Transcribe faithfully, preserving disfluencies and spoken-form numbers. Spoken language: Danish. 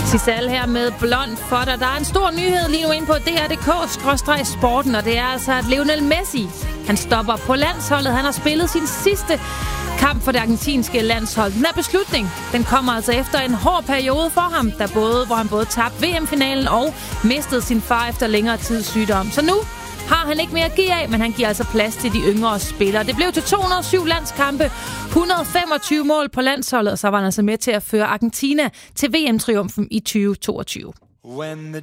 Sisal her med Blond for dig. Der er en stor nyhed lige nu inde på D R punktum D K skråstreg sporten, og det er altså, at Lionel Messi, han stopper på landsholdet. Han har spillet sin sidste kamp for det argentinske landshold. Den her beslutning, den kommer altså efter en hård periode for ham, der både, hvor han både tabte V M-finalen og mistede sin far efter længere tids sygdom. Så nu har han ikke mere at give af, men han giver altså plads til de yngre spillere. Det blev til to hundrede og syv landskampe, et hundrede og femogtyve mål på landsholdet, og så var han altså med til at føre Argentina til V M-triumfen i tyve toogtyve.